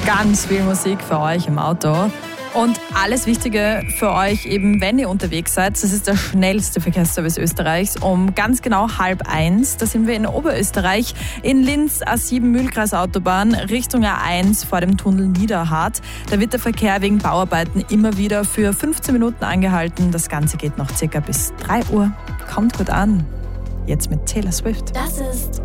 Ganz viel Musik für euch im Auto. Und alles Wichtige für euch eben, wenn ihr unterwegs seid. Das ist der schnellste Verkehrsservice Österreichs um ganz genau 12:30. Da sind wir in Oberösterreich, in Linz, A7 Mühlkreis Autobahn, Richtung A1 vor dem Tunnel Niederhardt. Da wird der Verkehr wegen Bauarbeiten immer wieder für 15 Minuten angehalten. Das Ganze geht noch circa bis 3 Uhr. Kommt gut an. Jetzt mit Taylor Swift. Das ist